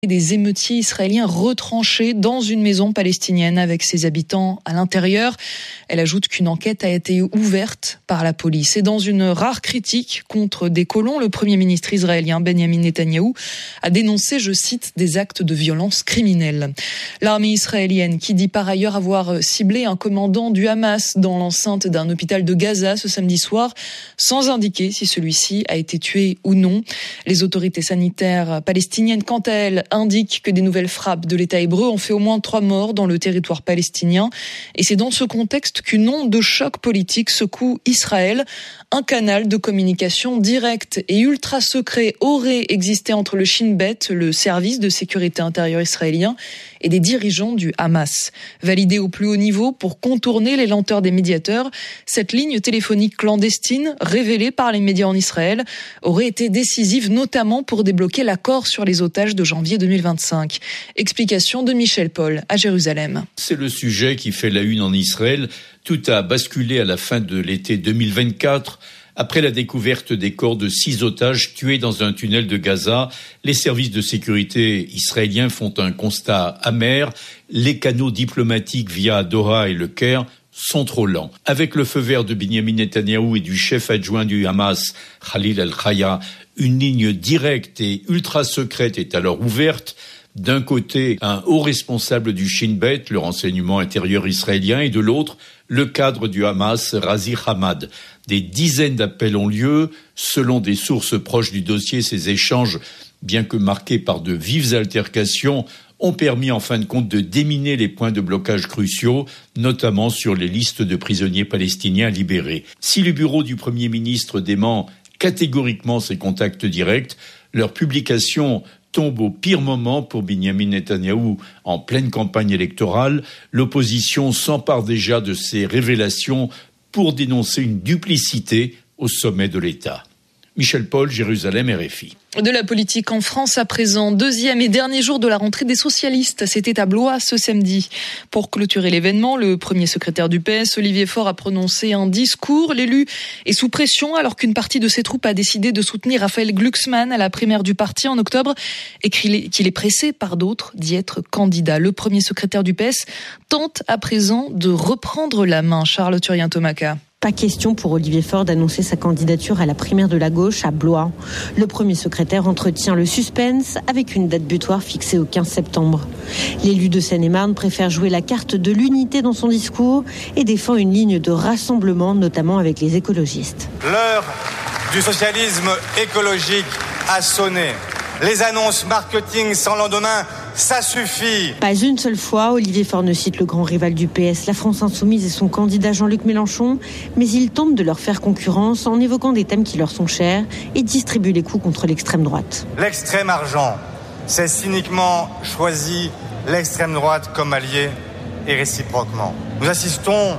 Des émeutiers israéliens retranchés dans une maison palestinienne avec ses habitants à l'intérieur. Elle ajoute qu'une enquête a été ouverte par la police. Et dans une rare critique contre des colons, le Premier ministre israélien Benjamin Netanyahou a dénoncé, je cite, des actes de violence criminels. L'armée israélienne, qui dit par ailleurs avoir ciblé un commandant du Hamas dans l'enceinte d'un hôpital de Gaza ce samedi soir, sans indiquer si celui-ci a été tué ou non. Les autorités sanitaires palestiniennes, quant à elles, indique que des nouvelles frappes de l'État hébreu ont fait au moins 3 morts dans le territoire palestinien. Et c'est dans ce contexte qu'une onde de choc politique secoue Israël. Un canal de communication direct et ultra secret aurait existé entre le Shin Bet, le service de sécurité intérieure israélien, et des dirigeants du Hamas. Validé au plus haut niveau pour contourner les lenteurs des médiateurs, cette ligne téléphonique clandestine, révélée par les médias en Israël, aurait été décisive notamment pour débloquer l'accord sur les otages de janvier 2025. Explication de Michel Paul à Jérusalem. C'est le sujet qui fait la une en Israël. Tout a basculé à la fin de l'été 2024. Après la découverte des corps de 6 otages tués dans un tunnel de Gaza, les services de sécurité israéliens font un constat amer. Les canaux diplomatiques via Doha et le Caire sont trop lents. Avec le feu vert de Benjamin Netanyahou et du chef adjoint du Hamas, Khalil al-Khaya, une ligne directe et ultra secrète est alors ouverte. D'un côté, un haut responsable du Shin Bet, le renseignement intérieur israélien, et de l'autre, le cadre du Hamas, Razi Hamad. Des dizaines d'appels ont lieu. Selon des sources proches du dossier, ces échanges, bien que marqués par de vives altercations, ont permis en fin de compte de déminer les points de blocage cruciaux, notamment sur les listes de prisonniers palestiniens libérés. Si le bureau du Premier ministre dément catégoriquement ces contacts directs, leur publication tombe au pire moment pour Benjamin Netanyahou en pleine campagne électorale. L'opposition s'empare déjà de ces révélations pour dénoncer une duplicité au sommet de l'État. Michel Paul, Jérusalem, RFI. De la politique en France à présent, 2e et dernier jour de la rentrée des socialistes. C'était à Blois ce samedi. Pour clôturer l'événement, le premier secrétaire du PS, Olivier Faure, a prononcé un discours. L'élu est sous pression alors qu'une partie de ses troupes a décidé de soutenir Raphaël Glucksmann à la primaire du parti en octobre et qu'il est pressé par d'autres d'y être candidat. Le premier secrétaire du PS tente à présent de reprendre la main. Charles Turien-Tomaka. Pas question pour Olivier Faure d'annoncer sa candidature à la primaire de la gauche à Blois. Le premier secrétaire entretient le suspense avec une date butoir fixée au 15 septembre. L'élu de Seine-et-Marne préfère jouer la carte de l'unité dans son discours et défend une ligne de rassemblement, notamment avec les écologistes. L'heure du socialisme écologique a sonné. Les annonces marketing sans lendemain, ça suffit. Pas une seule fois, Olivier Faure ne cite le grand rival du PS, la France Insoumise et son candidat Jean-Luc Mélenchon, mais il tente de leur faire concurrence en évoquant des thèmes qui leur sont chers et distribue les coups contre l'extrême droite. L'extrême argent, c'est cyniquement choisi l'extrême droite comme allié et réciproquement. Nous assistons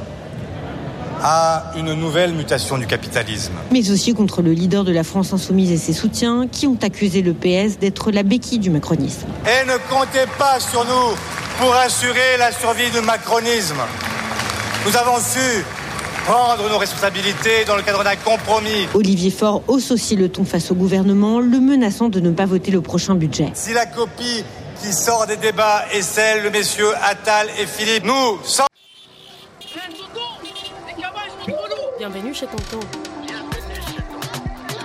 à une nouvelle mutation du capitalisme. Mais aussi contre le leader de la France Insoumise et ses soutiens qui ont accusé le PS d'être la béquille du macronisme. Et ne comptez pas sur nous pour assurer la survie du macronisme. Nous avons su prendre nos responsabilités dans le cadre d'un compromis. Olivier Faure hausse aussi le ton face au gouvernement, le menaçant de ne pas voter le prochain budget. Si la copie qui sort des débats est celle de messieurs Attal et Philippe, nous sommes... Bienvenue chez Tonton.